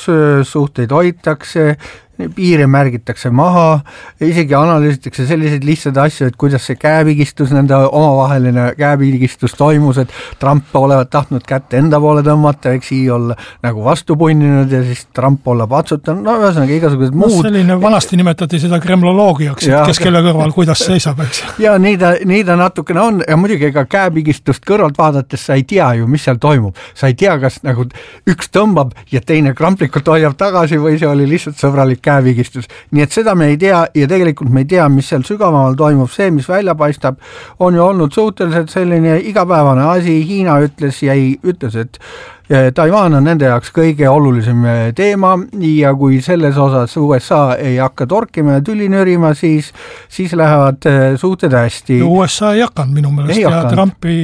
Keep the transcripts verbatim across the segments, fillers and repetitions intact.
kaubandussuhteid hoitakse, piire märgitakse maha, isegi analüüsitakse selliseid lihtsaid asju, et kuidas see käepigistus, nende omavaheline käepigistus toimus, et Trump olevat tahtnud kätte enda poole tõmmata, eks Xi olla nagu vastu punninud ja siis Trump olla patsutanud, no ühesõnaga igasugused no, muud. Selline vanasti nimetati seda kremloloogiaks, et kes kelle kõrval kuidas seisab, eks. Ja nii ta, nii ta natukene on ja muidugi ega käepigistust kõrvalt vaadates sa ei tea ju, mis seal toimub. Sa ei tea, kas nagu üks tõmbab ja teine kramplikult hoiab tagasi või see oli lihtsalt sõbralik käevigistus. Nii et seda me ei tea ja tegelikult me ei tea, mis seal sügavamal toimub. See, mis välja paistab, on ju olnud suhteliselt selline igapäevane asi. Hiina ütles, jäi, ütles, et Taiwan on nende jaoks kõige olulisem teema ja kui selles osas U S A ei hakka torkima ja tüli nörima, siis, siis lähevad suhted hästi. U S A ei hakanud minu meelest ja Trumpi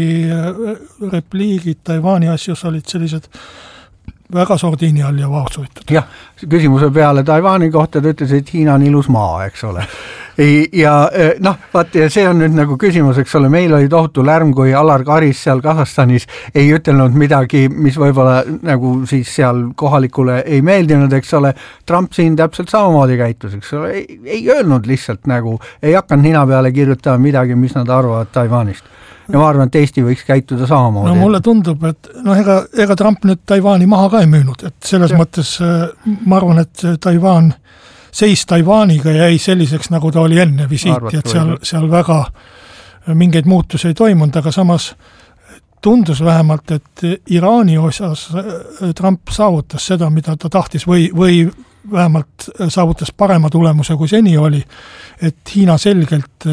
repliigid Taiwani asjus olid sellised väga sordiini all ja vaatsuitud. Jah, küsimuse peale Taiwani kohta ta ütles, et Hiina on ilus maa, eks ole. Ja noh, vaat, ja see on nüüd nagu küsimus, eks ole, meil oli tohutu lärm, kui Alar Karis seal Kasahstanis ei ütelnud midagi, mis võib-olla nagu siis seal kohalikule ei meeldinud, eks ole. Trump siin täpselt samamoodi käitus, eks ole, ei, ei öelnud lihtsalt nagu, ei hakanud nina peale kirjutama midagi, mis nad arvavad Taiwanist. Ja ma arvan, et Eesti võiks käituda samamoodi. No mulle tundub, et no ega, ega Trump nüüd Taiwani maha ka ei müünud, et selles ja. mõttes ma arvan, et Taiwan seis Taiwaniga jäi selliseks, nagu ta oli enne visiiti, et seal, seal väga mingeid muutusi ei toimunud, aga samas tundus vähemalt, et Iraani osas Trump saavutas seda, mida ta tahtis või, või vähemalt saavutas parema tulemuse, kui seni oli, et Hiina selgelt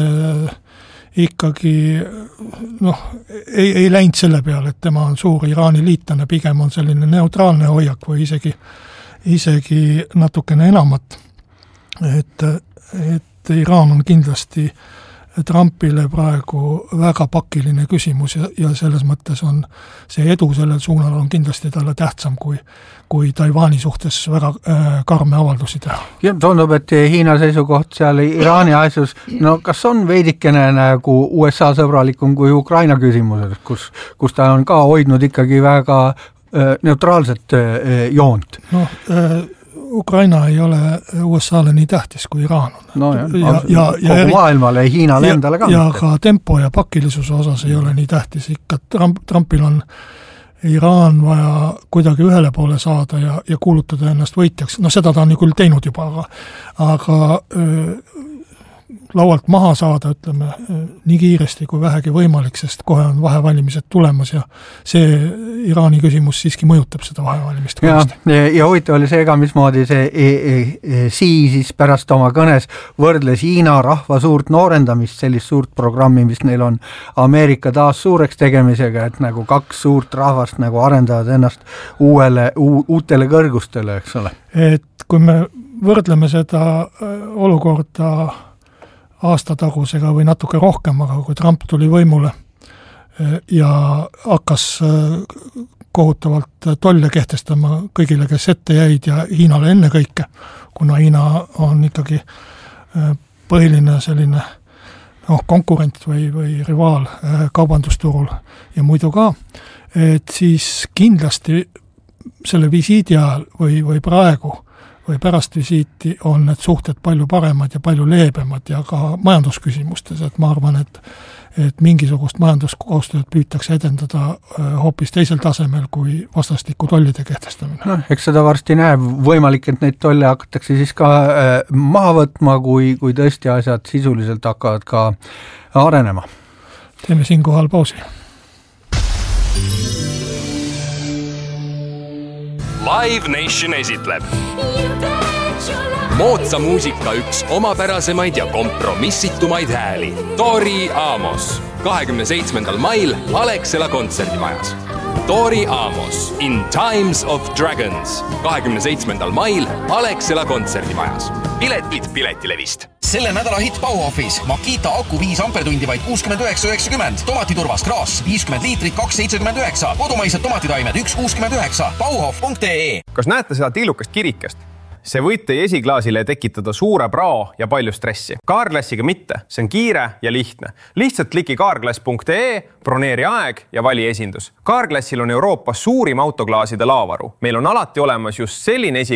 ikkagi noh, ei, ei läinud selle peale, et tema on suur Iraani liitlane, pigem on selline neutraalne hoiak või isegi, isegi natukene enamat. Et, et Iraan on kindlasti Trumpile praegu väga pakiline küsimus ja, ja selles mõttes on see edu sellel suunal on kindlasti talle tähtsam kui, kui Taiwani suhtes väga äh, karme avaldusi teha. Ja tundub, et Hiina seisukoht seal Iraani asjus, no kas on veidikene nagu U S A sõbralikum kui Ukraina küsimuses, kus, kus ta on ka hoidnud ikkagi väga äh, neutraalset äh, joont? No, äh, Ukraina ei ole U S A-le nii tähtis kui Iraan on. No jah, ja, ja, kogu ja, maailmale ja Hiinale ja, endale ka. Ja ka tempo ja pakilisuse osas ei ole nii tähtis. Ikka Trump, Trumpil on Iraan vaja kuidagi ühele poole saada ja, ja kuulutada ennast võitjaks. No seda ta on ju küll teinud juba, aga, aga öö, laualt maha saada, ütleme, nii kiiresti kui vähegi võimalik, sest kohe on vahevalimised tulemas ja see Iraani küsimus siiski mõjutab seda vahevalimist. Ja, ja, ja huvitav oli see ka, mismoodi see e, e, Xi siis pärast oma kõnes võrdles Hiina rahva suurt noorendamist, sellist suurt programmi, mis neil on Ameerika taas suureks tegemisega, et nagu kaks suurt rahvast nagu arendavad ennast uuele, u, uutele kõrgustele, eks ole. Et kui me võrdleme seda olukorda aastatagusega või natuke rohkem, aga kui Trump tuli võimule ja hakkas kohutavalt tolle kehtestama kõigile, kes ette jäid ja Hiinale enne kõike, kuna Hiina on ikkagi põhiline selline noh, konkurent või, või rivaal kaubandusturul ja muidu ka, et siis kindlasti selle visiidi ajal või, või praegu või pärast visiiti on need suhted palju paremad ja palju leebemad ja ka majandusküsimustes, et ma arvan, et, et mingisugust majanduskoostööd püütakse edendada hoopis teisel tasemel kui vastastikku tollide kehtestamine. No, eks seda varsti näeb võimalik, et neid tolle hakatakse siis ka maha võtma, kui, kui tõesti asjad sisuliselt hakkavad ka arenema. Teeme siinkohal pausi. Live Nation esitleb moodsa muusika üks omapärasemaid ja kompromissitumaid hääli. Tori Amos. kahekümne seitsmendal mail Alexela kontserdimajas. Tori Amos in Times of Dragons. kahekümne seitsmendal mail Alexela kontserdimajas. Piletid Piletilevist. Selle nädala hit Bauhofis Makita aku viis ampertundi vaid kuuskümmend üheksa üheksakümmend. Tomatiturvas Kraas viiskümmend liitrit kaks seitsekümmend üheksa. Kodumaised tomatitaimed üks kuuskümmend üheksa. bauhof punkt ee. Kas näete seda tiilukast kirikest? See võib teie esiklaasile tekitada suure prao ja palju stressi. Kaarklassiga mitte, see on kiire ja lihtne. Lihtsalt kliki kaarklass punkt ee, broneeri aeg ja vali esindus. Kaarklassil on Euroopas suurim autoklaaside laavaru. Meil on alati olemas just selline esi